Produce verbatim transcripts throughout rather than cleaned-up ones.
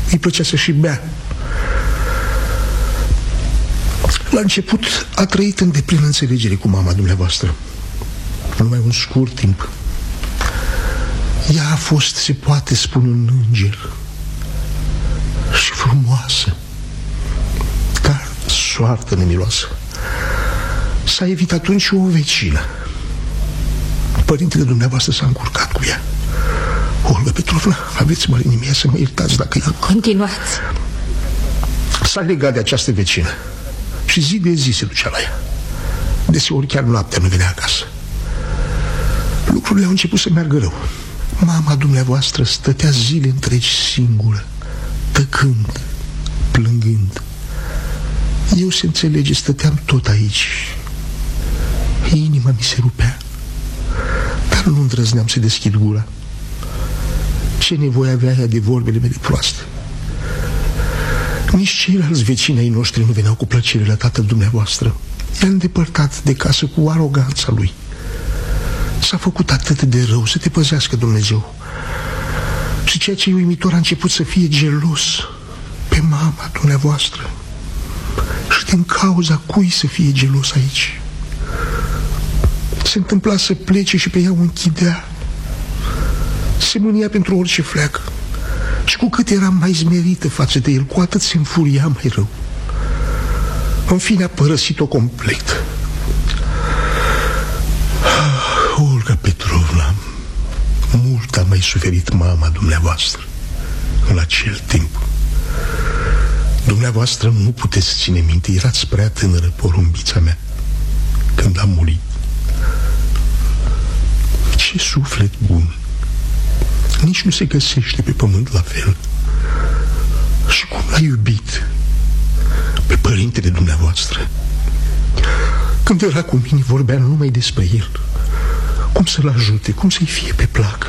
îi plăcea să și bea. La început a trăit în deplină înțelegere cu mama dumneavoastră. Numai un scurt timp. Ea a fost, se poate spune, un înger. Și frumoasă, dar soartă nemiloasă. S-a evit atunci o vecină. Părintele dumneavoastră s-a încurcat cu ea. Olga Petrovna, aveți mărinimea să mă iertați dacă ea... Continuați. S-a legat de această vecină și zi de zi se ducea la ea. Deseori chiar noaptea nu venea acasă. Lucrurile au început să meargă rău. Mama dumneavoastră stătea zile întregi singură, tăcând, plângând. Eu, se înțelege, stăteam tot aici. Inima mi se rupea, dar nu îndrăzneam să deschid gura. Ce nevoie avea ea de vorbele mele proaste? Nici ceilalți vecini ai noștri nu veneau cu plăcere la tatăl dumneavoastră. I-a îndepărtat de casă cu aroganța lui. S-a făcut atât de rău, să te păzească Dumnezeu. Și ceea ce e uimitor, a început să fie gelos pe mama dumneavoastră. Și din cauza cui să fie gelos aici? Se întâmpla să plece și pe ea o închidea. Se mânia pentru orice fleacă. Și cu cât era mai smerită față de el, cu atât se înfuria mai rău. În fine a părăsit-o complet. Olga Petrovna, mult a mai suferit mama dumneavoastră în acel timp. Dumneavoastră nu puteți ține minte, erați prea tânără, porumbița mea, când a murit. Ce suflet bun! Nici nu se găsește pe pământ la fel. Și cum l-a iubit pe părintele dumneavoastră. Când era cu mine vorbea numai despre el, cum să-l ajute, cum să-i fie pe plac.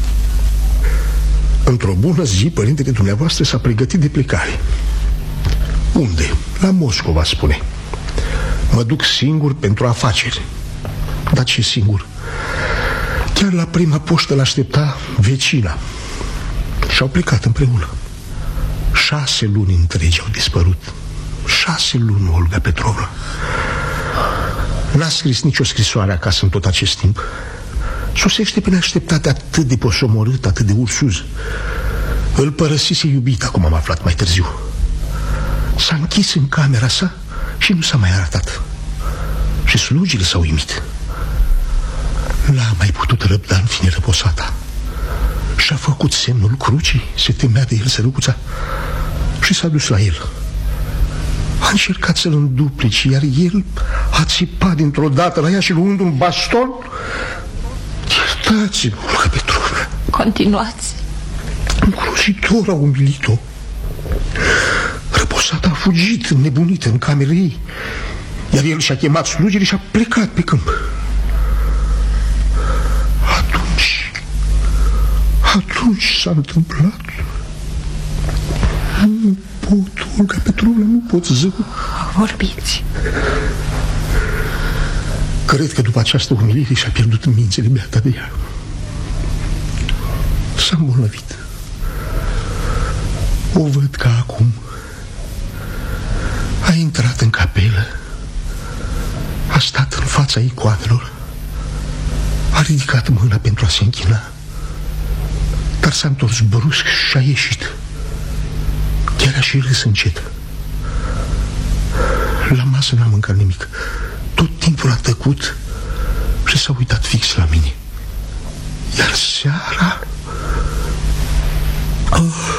Într-o bună zi, părintele dumneavoastră s-a pregătit de plecare. Unde? La Moscova, spune. Mă duc singur pentru afaceri. Dar ce singur? Chiar la prima poștă l-aștepta vecina. Și-au plecat împreună. Șase luni întregi au dispărut. Șase luni, Olga Petrovna. N-a scris nicio scrisoare acasă în tot acest timp. Sosește pe neașteptate, atât de posomorât, atât de ursuz. Îl părăsise iubita, cum am aflat mai târziu. S-a închis în camera sa și nu s-a mai arătat. Și slugile s-au uimit. N-a mai putut răbda, în fine, răposata. Și-a făcut semnul crucii, se temea de el, sărăcuța, și s-a dus la el. A încercat să-l înduplice, iar el a țipat dintr-o dată la ea și, luând un baston... Iertați-mă, Olga Petrovna. Continuați. Îngrozitor a umilit-o. Răposata a fugit înnebunită în camera ei, iar el și-a chemat slugile și a plecat pe câmp. Atunci Atunci s-a întâmplat. Nu pot, Olga Petrovna, nu pot, zău. Vorbiți. Cred că după această umilire și-a pierdut mințele beata de ea. S-a îmbolnăvit. O văd ca acum a intrat în capelă, a stat în fața icoanelor, a ridicat mâna pentru a se închina, dar s-a întors brusc și a ieșit. Chiar a și râs încet. La masă n-a mâncat nimic. Tot timpul a tăcut și s-a uitat fix la mine. Iar seara... Oh.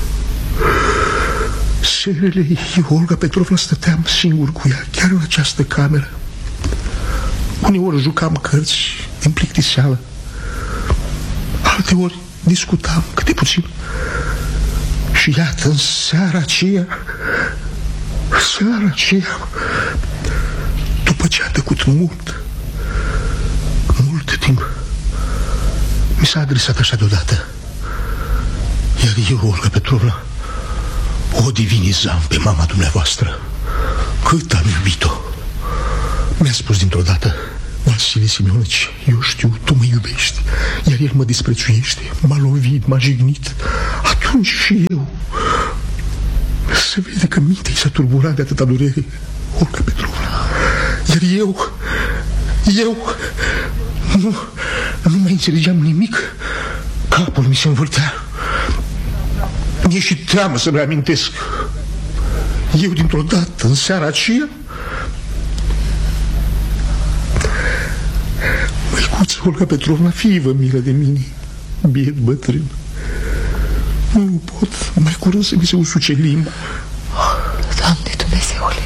Searele eu, Olga Petrovna, stăteam singur cu ea, chiar în această cameră. Uneori jucam cărți din plictiseală, alteori discutam câte puțin. Și iată, în seara aceea, seara aceea, după ce a tăcut mult, mult timp, mi s-a adresat așa deodată. Iar eu, Olga Petrovna, o divinizam pe mama dumneavoastră. Cât am iubit-o. Mi-a spus dintr-o dată: Vasile Simeonici, eu știu, tu mă iubești, iar el mă disprețuiește, m-a lovit, m-a jignit. Atunci și eu Se vede că mintea i s-a turburat de atâta durere, Olga Petrovna. Iar eu, eu nu, nu mai înțelegeam nimic. Capul mi se învârtea. Mi-e și teamă să-mi amintesc. Eu dintr-o dată, în seara aceea, măicuță Olga Petrovna, fie-vă milă de mine, biet bătrân. Nu pot mai curând să mi se usuce limba. Doamne Dumnezeule!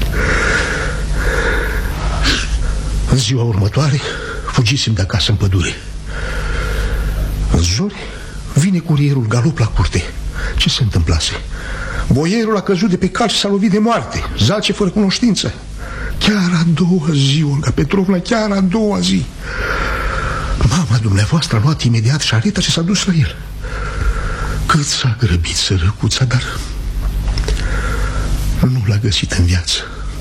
În ziua următoare fugisem de acasă în pădure. În zori vine curierul galop la curte. Ce se întâmplase? Boierul a căzut de pe cal și s-a lovit de moarte. Zace fără cunoștință. Chiar a doua zi, Olga Petrovna, chiar a doua zi. Mama dumneavoastră a luat imediat șareta și s-a dus la el. Cât s-a grăbit sărăcuța, dar nu l-a găsit în viață.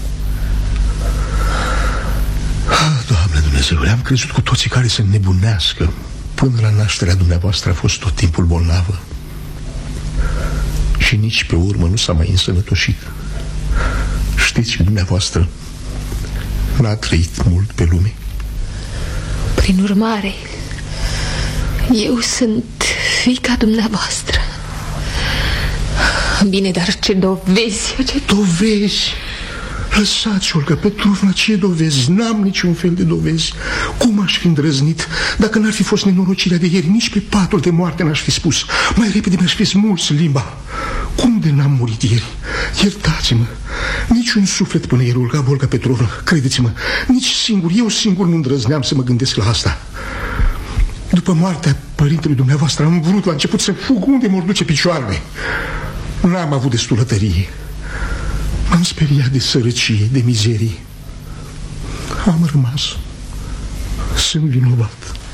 Ah, Doamne Dumnezeule, am crezut cu toții care se nebunească. Până la nașterea dumneavoastră a fost tot timpul bolnavă și nici pe urmă nu s-a mai însănătoșit. Știți, dumneavoastră n-a trăit mult pe lume. Prin urmare, eu sunt fiica dumneavoastră. Bine, dar ce dovezi? Ce dovezi? Lăsați, Olga Petrovna, ce dovezi? N-am niciun fel de dovezi. Cum aș fi îndrăznit? Dacă n-ar fi fost nenorocirea de ieri, nici pe patul de moarte n-aș fi spus. Mai repede mi-aș fi smuls limba. Cum de n-am murit ieri? Iertați-mă. Niciun suflet până ieri, Olga, Olga Petrovna, credeți-mă. Nici singur, eu singur nu îndrăzneam să mă gândesc la asta. După moartea părintelui dumneavoastră am vrut la început să fug unde m-or duce picioarele. N-am avut destulă tărie. M-am speriat de sărăcie, de mizerie. Am rămas. Sunt vinovat.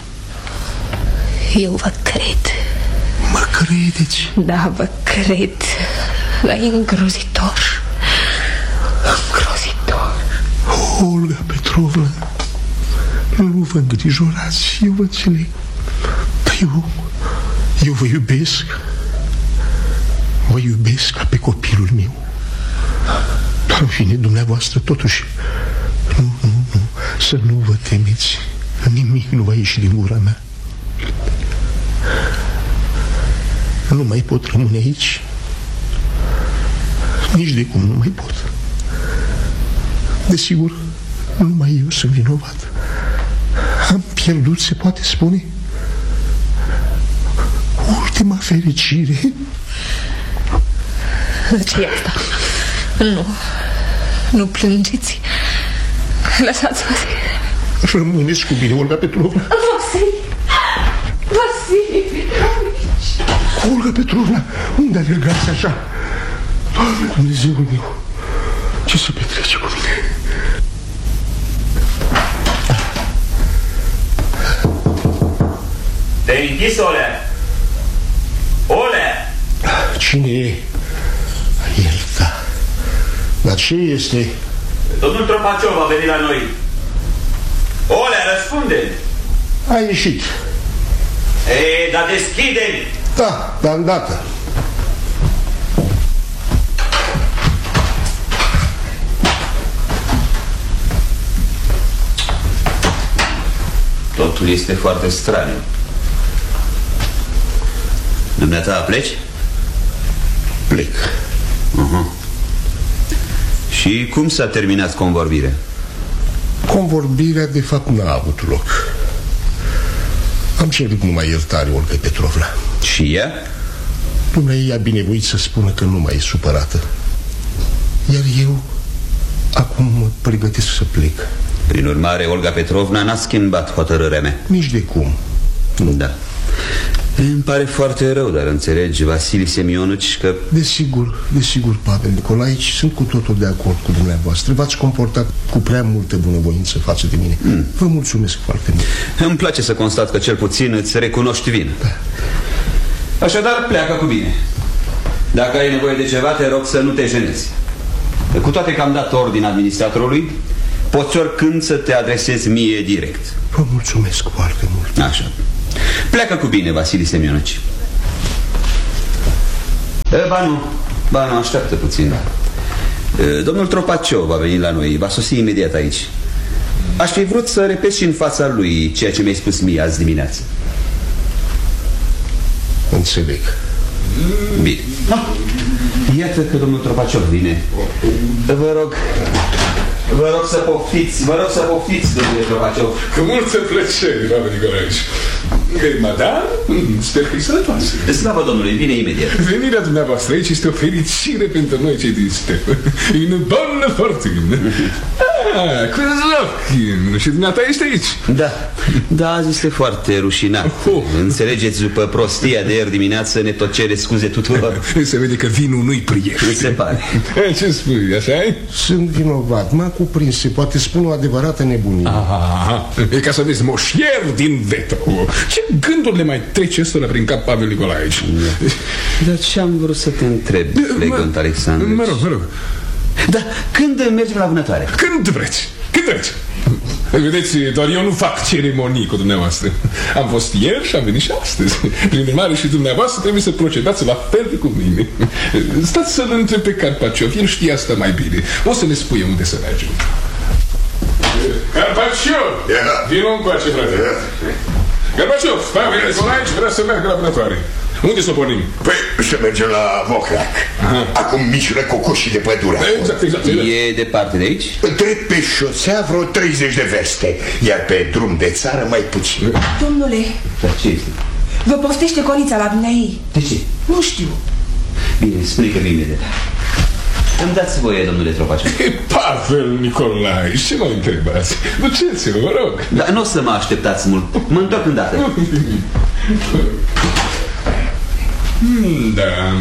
Eu vă cred. Mă credeți? Da, vă cred. Dar e îngrozitor. Îngrozitor. Olga Petrovna, nu vă îngrijorați, eu vă înțeleg. Dar eu, eu vă iubesc. Vă iubesc ca pe copilul meu. Dar în fine, dumneavoastră, totuși, nu, nu, nu, să nu vă temeți. Nimic nu va ieși din gura mea. Nu mai pot rămâne aici. Nici de cum nu mai pot. Desigur, numai eu sunt vinovat. Am pierdut, se poate spune, ultima fericire. Ce e asta? Nu, nu plângeți. Lăsați-vă. Rămâneți cu bine, Olga Petrovna. Vasile! Vasile Petrovici! Olga Petrovna, unde alergați așa? Doamne Dumnezeul meu, ce se petrece cu mine? Te-ai închis, Ole? Ole! Cine e? El, da. Dar ce este? Domnul Tropaciov a venit la noi. Ole, răspunde! A ieșit. Ei, dar deschide! Da, dar îndată. Totul este foarte straniu. Dumneata pleci? Plec. Uh-huh. Și cum s-a terminat convorbirea? Convorbirea, de fapt, n-a avut loc. Am cerut numai iertare, Olga Petrovna. Și ea? Dumnezeu i-a binevoit să spună că nu mai e supărată. Iar eu acum mă pregătesc să plec. Prin urmare, Olga Petrovna n-a schimbat hotărârea mea. Nici de cum. Nu. Da. Îmi pare foarte rău, dar înțelegi, Vasile Semionuci, că... Desigur, desigur, Pavel Nicolaici, sunt cu totul de acord cu dumneavoastră. V-ați comportat cu prea multă bunăvoință față de mine. mm. Vă mulțumesc foarte mult. Îmi place să constat că cel puțin îți recunoști vina. Da. Așadar, pleacă cu bine. Dacă ai nevoie de ceva, te rog să nu te jenezi. Cu toate că am dat ordin administratorului, poți oricând să te adresezi mie direct. Vă mulțumesc foarte mult. Așa. Pleacă cu bine, Vasile Semionuci. Ba nu, Ba, nu, așteaptă puțin. Domnul Tropaciov va veni la noi, va sosi imediat aici. Aș fi vrut să repet și în fața lui ceea ce mi-ai spus mie azi dimineață. Înțeleg. Bine. Ah, iată că domnul Tropaciov vine. Vă rog, vă rog să poftiți, vă rog să poftiți, domnule Tropaciov. Cu multă plăcere, doamne Nicolaevici. Madame, sper că e sănătoasă. Slavă Domnului, vine imediat. Venirea dumneavoastră aici este o fericire pentru noi cei din stepă. Une bonne fortune. Ah, Kuzovkin, și dumneata ești aici. Da, da, azi este foarte rușinat. oh. Înțelegeți, după prostia de ieri dimineață ne tot cere scuze tuturor. Se vede că vinul nu-i priește. Se pare. Ce spui, așa-i? Sunt vinovat, m-a cuprins, se poate spune o adevărată nebunie. Aha, e ca să vezi, moșier din vetru. Ce gânduri le mai trece ăstora prin cap, Pavel Nicolaevici? Dar ce am vrut să te întreb, Legont Alexandru? Mă rog, mă rog. Da, când mergem la vânătoare? Când vreți, când vreți. Vedeți, doar eu nu fac ceremonii cu dumneavoastră. Am fost ieri și am venit și astăzi. Prin urmare și dumneavoastră trebuie să procedați la fel cu mine. Stați să-l întreb pe Carpaciov, el știe asta mai bine. O să ne spui unde să mergem. Carpaciov! Vino încoace, frate. Carpaciov, Pavel Nicolaevici vrea să meargă la vânătoare. Unde să o pornim? Păi, să mergem la Voclac. Acum micile cocoșii de pădure. Exact, exact. E departe de aici? Drept pe șosea vreo treizeci de verste, iar pe drum de țară mai puțin. Domnule, Dar ce este? vă poftește conița la dumneai. De ce? Nu știu. Bine, spune că vine imediat. Îmi dați voie, domnule Tropaciov. Pavel Nicolaevici, ce mă întrebați? Duceți-vă, vă rog. Dar nu o să mă așteptați mult. Mă întorc îndată. Da.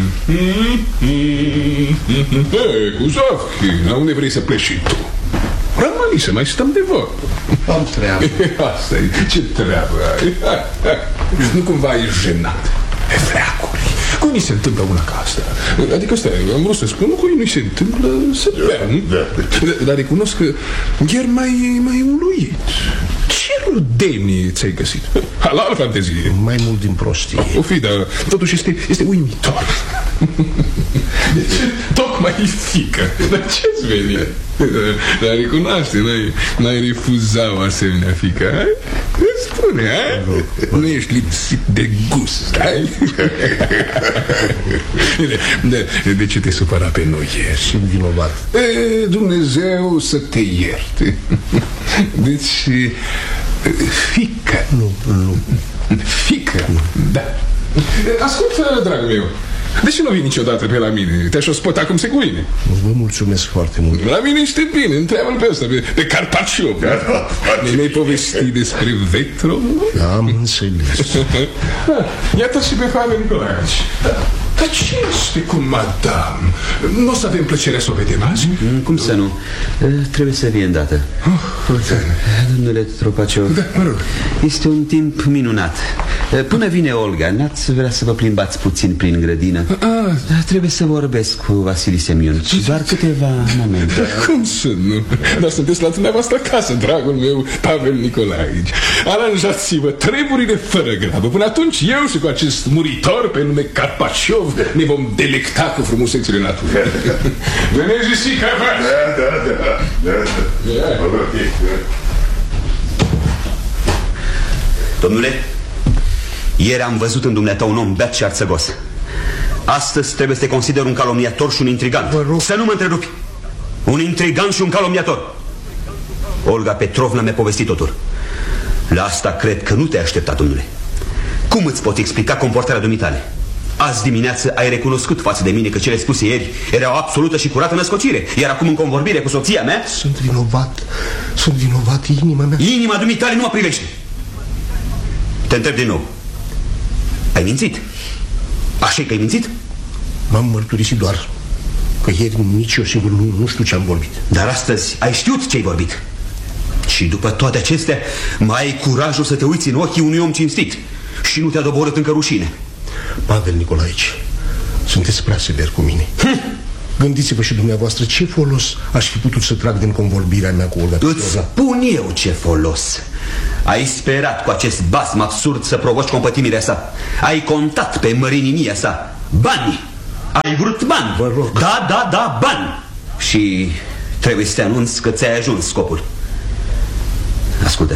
Hei, Kuzovkin, la unde vrei să pleci și tu? Rămâni să mai stăm de vorbă. Am treabă. Asta e, ce treabă ai? Nu cumva e jenat. E fleacuri. Cum ni se întâmplă una ca asta? Adică stai, am vrut să spun, nu, cui nu se întâmplă să bea, nu? Dar recunosc că ieri mai, mai uluit. Ce rudenie ți-ai găsit? Halal fantezie. Mai mult din prostie. O fi, dar totuși este, este uimitor. Deci, tocmai fică. Dar ce-ți veni? Dar recunoaște, n-ai, n-ai refuzat o asemenea fică, ai? Spune, ai? Nu ești lipsit de gust, ai? De, de, de ce te supăra pe noi ieri? Sunt vinovat. E, Dumnezeu să te ierte. Deci, fică. Nu, nu. Fică, da. Ascultă, dragul meu, de ce nu vii niciodată pe la mine? Te-aș ospăta cum se cuvine. Vă mulțumesc foarte mult. La mine ești bine, întreabă-l pe ăsta, pe, pe Carpaciov. Ne-ai povestit despre Vetro? Am înțeles. Iată și pe Pavel Nicolaevici. Dar ce este cu madame? Nu o să avem plăcerea să o vedem azi? Cum să nu? Trebuie să vie îndată. Domnule Tropaciov, da, mă rog. Este un timp minunat. Până vine Olga, n-ați vrea să vă plimbați puțin prin grădină? A, Trebuie să vorbesc cu Vasile Semionovici. Doar câteva momente. Cum să nu? Dar sunteți la dumneavoastră acasă, dragul meu Pavel Nicolaevici. Aranjați-vă treburile fără grabă. Până atunci eu și cu acest muritor pe nume Carpaciov ne vom delecta cu frumusețile naturii. Veneți și Carpaciov. Da, da, da, da. Domnule, ieri am văzut în dumneata un om beat și arțăgos. Astăzi trebuie să te consider un calomniator și un intrigant. Să nu mă întrerupi. Un intrigant și un calomniator. Olga Petrovna mi-a povestit totul. La asta cred că nu te-ai așteptat, domnule. Cum îți pot explica comportarea dumitale? Azi dimineață ai recunoscut față de mine că cele spuse ieri erau absolută și curată născocire. Iar acum în convorbire cu soția mea... Sunt vinovat. Sunt vinovat, inima mea. Inima dumitale nu mă privește. Te întreb din nou. Ai mințit? Așa că ai mințit? M-am mărturisit doar că ieri nici eu sigur nu, nu știu ce am vorbit. Dar astăzi ai știut ce ai vorbit. Și după toate acestea mai ai curajul să te uiți în ochii unui om cinstit. Și nu te-a doborât încă rușine. Pavel Nicolaevici, sunteți prea sever cu mine. hm. Gândiți-vă și dumneavoastră ce folos aș fi putut să trag din convorbirea mea cu Olga Petrovna. Îți spun eu ce folos. Ai sperat cu acest basm absurd să provoci compătimirea sa. Ai contat pe mărinimia sa. Bani. Ai vrut bani. Vă rog. Da, da, da, bani. Și trebuie să te anunț că ți-ai ajuns scopul. Ascultă,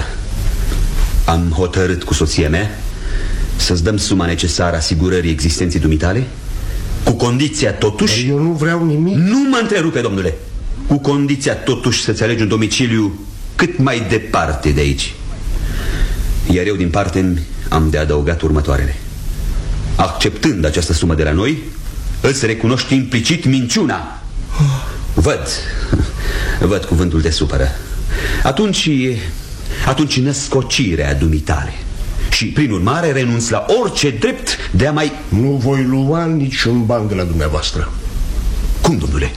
am hotărât cu soția mea să-ți dăm suma necesară asigurării existenței dumitale, cu condiția totuși... Eu nu vreau nimic. Nu mă întrerupe, domnule. Cu condiția totuși să-ți alegi un domiciliu cât mai departe de aici. Iar eu din parte am de adăugat următoarele. Acceptând această sumă de la noi, îți recunoști implicit minciuna. Văd, văd cuvântul de supără. Atunci, atunci născocirea dumitale. Și prin urmare renunț la orice drept de a mai... Nu voi lua niciun ban de la dumneavoastră. Cum, domnule?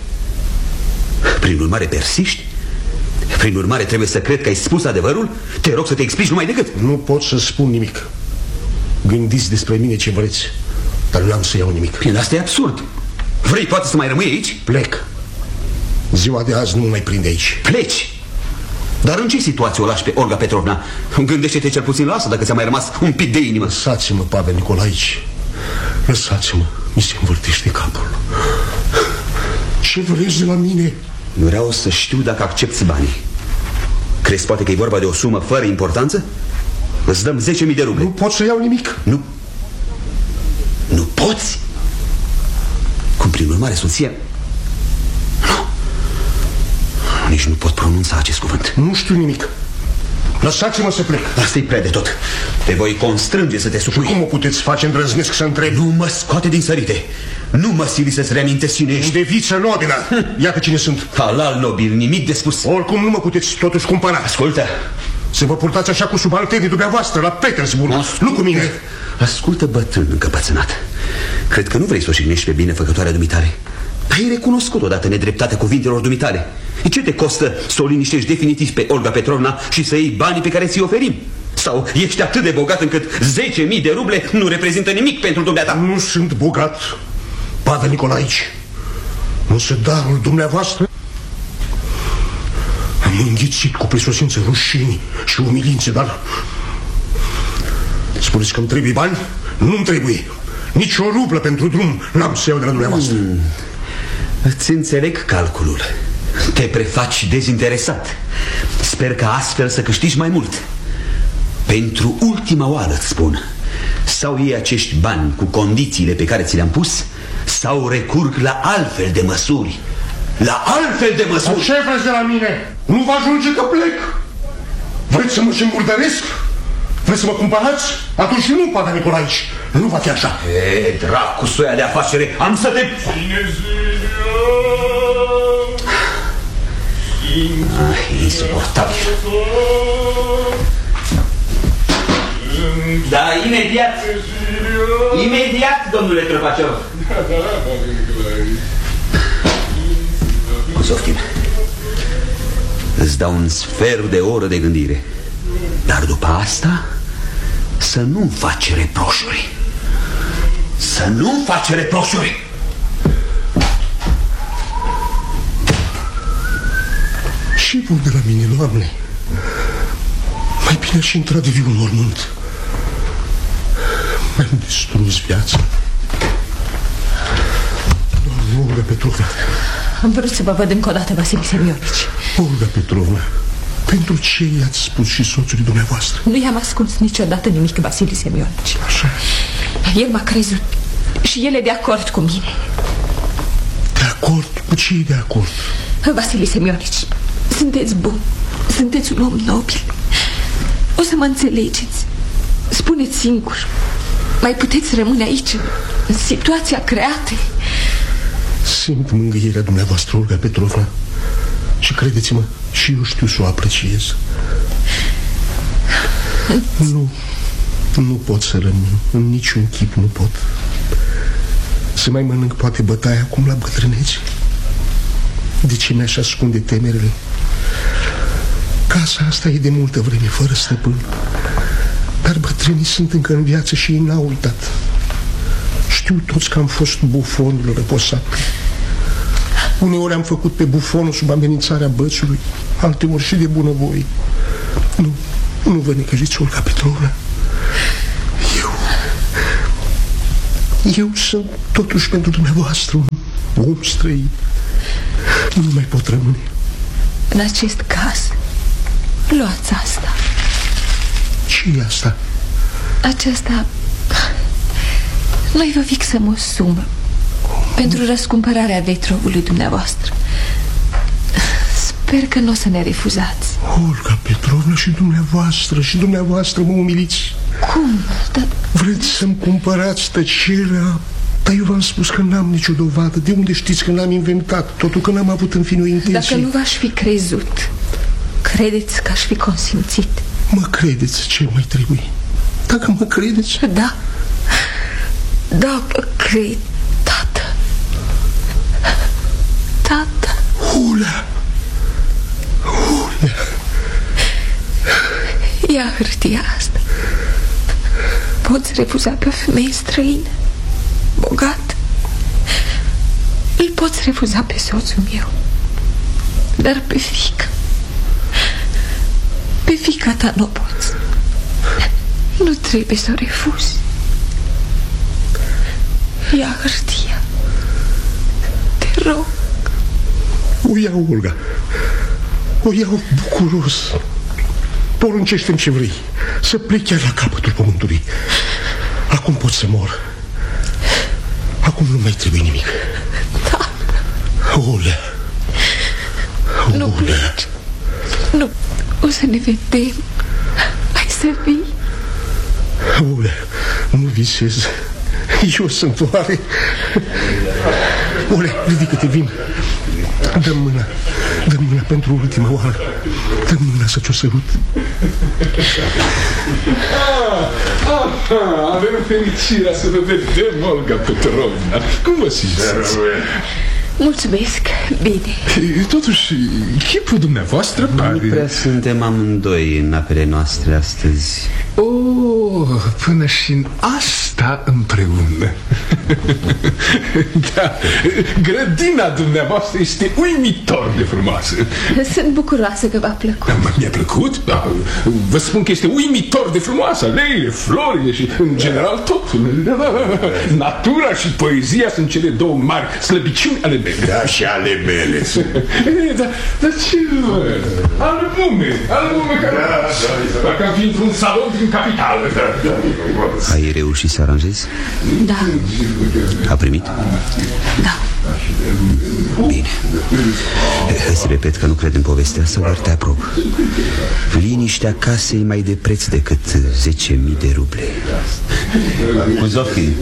Prin urmare persiști? Prin urmare trebuie să cred că ai spus adevărul? Te rog să te explici numai decât. Nu pot să spun nimic. Gândiți despre mine ce vreți, dar n-am să iau nimic. Bine, asta e absurd. Vrei poate să mai rămâi aici? Plec. Ziua de azi nu mă mai prinde aici. Pleci? Dar în ce situație o lași pe Olga Petrovna? Gândește-te cel puțin la asta, dacă ți-a mai rămas un pic de inimă. Lăsați-mă, Pavel Nicolaici. Lăsați-mă, mi se învârtește capul. Ce vreți de la mine? Vreau să știu dacă accepti banii. Crezi poate că e vorba de o sumă fără importanță? Îți dăm zece mii de ruble. Nu pot să iau nimic. Nu. Nu poți? Cum, prin urmare, soția... Nu. Nici nu pot pronunța acest cuvânt. Nu știu nimic. Lăsați-mă să plec. Asta-i prea de tot. Te voi constrânge să te supui. Cum o puteți face, îndrăznesc să întreb? Nu mă scoate din sărite. Nu mă sili să-ți reamintesc cine ești. De viță nobilă. Iată cine sunt. Halal nobil, nimic de spus. Oricum nu mă puteți totuși cumpăra. Ascultă. Să vă purtați așa cu subalternii dumneavoastră la Petersburg. Ascultă. Nu cu mine. Ascultă, bătrân încăpățânat. Cred că nu vrei să o șignești pe binefăcătoarea dumitale. Ai recunoscut odată nedreptatea cuvintelor dumitale. Ce te costă să o liniștești definitiv pe Olga Petrovna și să iei banii pe care ți-i oferim? Sau ești atât de bogat încât zece mii de ruble nu reprezintă nimic pentru dumneata? Nu sunt bogat, Pavel Nicolaici. Însă darul dumneavoastră am înghițit cu prisosință rușini și umilințe, dar spuneți că îmi trebuie bani? Nu-mi trebuie. Nici o rublă pentru drum n-am să iau de la dumneavoastră. mm. Îți înțeleg calculul. Te prefaci dezinteresat. Sper că astfel să câștigi mai mult. Pentru ultima oară îți spun, sau iei acești bani cu condițiile pe care ți le-am pus, sau recurg la altfel de măsuri. La altfel de măsuri. Ce vreți de la mine? Nu vă ajunge că plec? Vreți să mă îmburdăresc? Vreți să mă cumpărați? Atunci nu, Pavel Nicolaici. Nu va fi așa. E, dracu, soia de afacere. Am să te... Ah, insuportabil. Da, imediat. Imediat, domnule Trăpaciov. Kuzovkin, îți dau un sfert de oră de gândire. Dar după asta să nu-mi faci reproșuri. Să nu-mi faci reproșuri. Ce bun de la mine, Doamne? Mai bine aș intra de viu în mormânt. Mi-am distrus viața. Doamne, Olga Petrovna. Am vrut să vă văd încă o dată, Vasile Semionici. Olga Petrovna, pentru ce i-ați spus și soțului dumneavoastră? Nu i-am ascuns niciodată nimic, Vasile Semionici. Așa. El m-a crezut și el e de acord cu mine. De acord? Cu ce e de acord? Vasile Semionici, sunteți bun, sunteți un om nobil. O să mă înțelegeți. Spuneți singur, mai puteți rămâne aici, în situația creată? Simt mângâierea dumneavoastră, Olga Petrovna. Și credeți-mă, și eu știu să o apreciez. Nu, nu pot să rămân. În niciun chip nu pot. Să mai mănânc poate bătaia acum la bătrânețe. De ce mi-aș ascunde temerele? Casa asta e de multă vreme fără stăpân. Dar bătrânii sunt încă în viață și ei n-au uitat. Știu toți că am fost bufonul răposat. Uneori am făcut pe bufonul sub amenințarea bățului, alteori și de bunăvoie. Nu, nu vă necăjiți, Olga Petrovna. Eu Eu sunt totuși pentru dumneavoastră un om străin. Nu mai pot rămâne. În acest caz, luați asta. Ce e asta? Aceasta... Noi vă fixăm o sumă pentru răscumpărarea vetrovului dumneavoastră. Sper că nu o să ne refuzați. Olga Petrovna, și dumneavoastră, și dumneavoastră mă umiliți. Cum? Dar... Vreți să-mi cumpărați tăcerea? Dar eu v-am spus că n-am nicio dovadă. De unde știți că n-am inventat? Totul că n-am avut în fine o intenție. Dacă nu v-aș fi crezut, credeți că aș fi consimțit? Mă credeți, ce mai trebuie? Dacă mă credeți? Da. Da, vă cred, tată. Tată. Hulea. Hulea. Ia hârtia asta. Poți refuza pe o femeie străină, bogat. Îl poți refuza pe soțul meu, dar pe fiica, pe fiica ta nu poți. Nu trebuie să o refuzi. Ia hârtia, te rog. O iau, Olga. O iau bucuros. Poruncește-mi ce vrei. Să plec chiar la capătul pământului. Acum pot să mor. Acum nu mai trebuie nimic. Da. Olea. Nu pleci. Nu. O să ne vedem. Hai să vii. Olea, nu visez. Eu sunt oare. Olea, ridică-te, vin. Dă-mi mâna. Dă-mi mâna pentru ultima oară. Dă-mi mâna să ți-o sărut. Avem fericirea să vă vedem, Olga Petrovna. Cum vă simțiți? Mulțumesc, bine. Totuși, chipul dumneavoastră pare... Nu prea suntem amândoi în apele noastre astăzi. Oh, până și în asta împreună. Da, grădina dumneavoastră este uimitor de frumoasă. Sunt bucuroasă că v-a plăcut. Mi-a plăcut, da. Vă spun că este uimitor de frumoasă. Aleile, florile și în general totul. Natura și poezia sunt cele două mari slăbiciuni ale mele. Da, și ale mele. Dar da, ce mă? Albume, albume care... Da, da, dacă am fi într-un salon din capitală. Da, da. Ai reușit să aranjezi? Da. A primit? Da. Bine. Hai să repet că nu cred în povestea asta, dar te aprob. Liniștea casei mai de preț decât zece mii de ruble. Kuzovkin,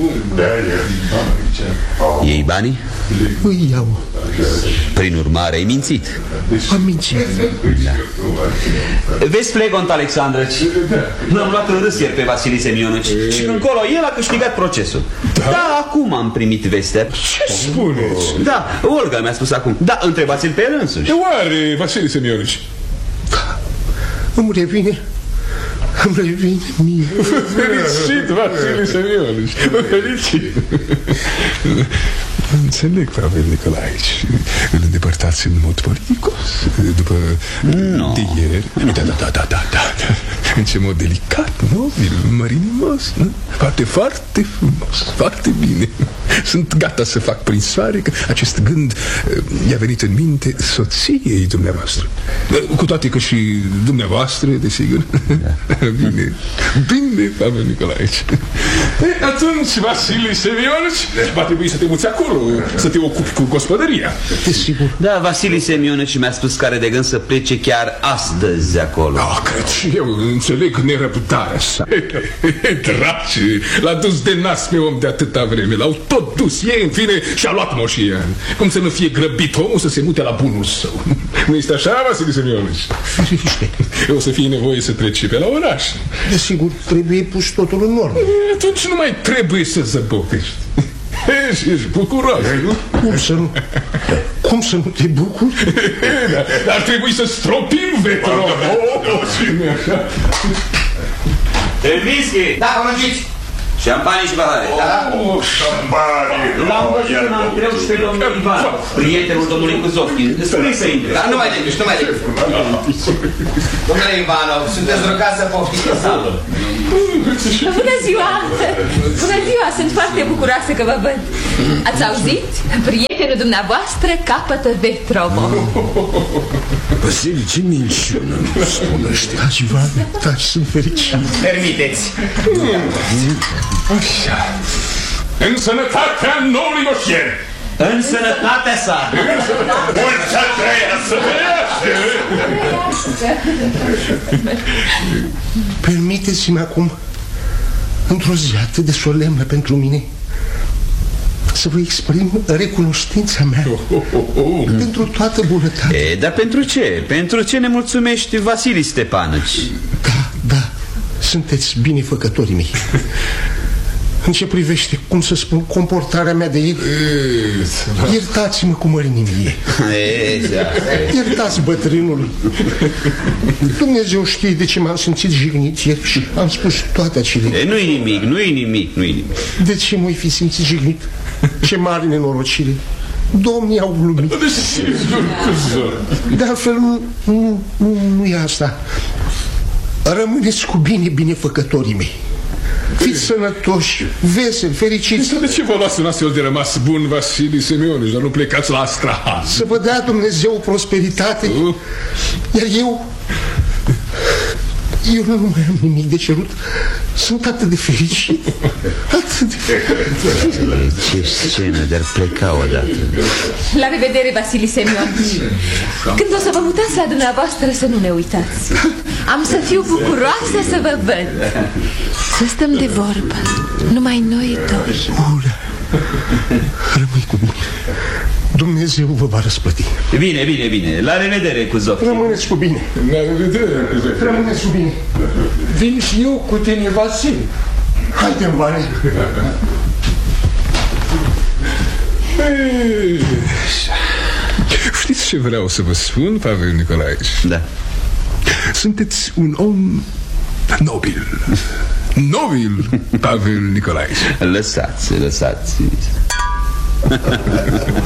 iei banii? Îi iau. Prin urmare, ai mințit. Am mințit. Da. Vezi, Flegont Alexandrăci, l-am luat în râs ieri pe Vasile Semionovici și încolo el a câștigat procesul. Da, da, acum am primit vestea. Ce spuneți? Da, Olga mi-a spus acum. Da, întrebați-l pe el însuși. Oare, Vasile Semionovici? Îmi revine. Îmi revine mie. Felicit, Vasile Semionovici. Felicit. Înțeleg, Pavel Nicolaevici. Îl îndepărtați în mod politicos. După no. de ieri. Da, da, da, da, da, da. În ce mod delicat, nobil, mărinimos, nu? Foarte, foarte frumos, foarte bine. Sunt gata să fac prin soare că acest gând i-a venit în minte soției dumneavoastră. Cu toate că și dumneavoastră, desigur. Da. Bine, bine, Pavel Nicolaevici. Atunci, Vasile Semionovici, va trebui să te muți acolo, să te ocupi cu gospodăria. Desigur. Da, Vasile Semionovici mi-a spus că are de gând să plece chiar astăzi de acolo. Da, cred și eu, înțeleg nerăbdarea sa. Draci, l-a dus de nas pe om de atâta vreme. L-au tot dus, ei în fine și-a luat moșia. Cum să nu fie grăbit omul să se mute la bunul său? Nu este așa, Vasile Semionovici? Firește. O să fie nevoie să treci pe la oraș. Desigur, trebuie pus totul în normă. Atunci nu mai trebuie să zăbovești. Ești, ești bucuros, nu? Cum să nu? Cum să nu te bucuri? Da, dar trebuie să stropim vetrul. Tervinski! Da, porunciți! Șampanie și pahare. Oh, șampanie. L-am văzut în antreu și pe domnul Ivanov, prietenul domnului Kuzovkin. Spune să intre. Dar nu mai liniști, nu mai liniști. Domnule Ivanov, sunteți rugați să poftiți în sală. Bună ziua! Bună ziua! Sunt foarte bucuroasă că vă văd. Ați auzit? Prietenul dumneavoastră capătă Vetrovo. Vasile, ce minciună nu spun ăștia. Ceva, taci, sunt fericit. Permiteți. Așa. În sănătatea noului moșier. În sănătatea sa. Mulți să trăiască. Permiteți-mi acum, într-o zi atât de solemnă pentru mine, să vă exprim recunoștința mea oh, oh, oh. pentru toată bunătatea. E, dar pentru ce? Pentru ce ne mulțumești, Vasili Stepanovici? Da, da, sunteți binefăcătorii mei. În ce privește, cum să spun, comportarea mea de ieri, iertați-mă cu mărinimie. Iertați bătrânul. Dumnezeu știe de ce m-am simțit jignit ieri și am spus toate acele. Nu-i nimic, nu-i nimic, nu-i nimic. De ce m-ai fi simțit jignit? Ce mare nenorocire. Domnii au glumit. De altfel, nu, nu, nu, nu e asta. Rămâneți cu bine, binefăcătorii mei. Fiți sănătoși, veseli, fericiți. De ce vă luați un astfel de rămas bun, Vasili Semionovici, dar nu plecați la Astrahan? Să vă dea Dumnezeu prosperitate. uh. Iar eu Eu nu mai am nimic de cerut. Sunt atât de fericit. Atât de fericit. Ce scenă, dar pleca odată. La revedere, Vasili Semionovici. Când o să vă mutați la dumneavoastră, să nu ne uitați. Am să fiu bucuroasă să vă văd. Să stăm de vorbă, numai noi doi. Ura, rămâi cu mine. Dumnezeu vă va răsplăti. Bine, bine, bine. La revedere, Kuzovkin. Rămâneți cu bine. La revedere. Rămâneți cu bine. Vin și eu cu tine, Vasile. Haide-mi, Vane. Știți ce vreau să vă spun, Pavel Nicolaevici? Da. Sunteți un om nobil. Nobil, Pavel Nicolaevici. Lăsați, lăsați.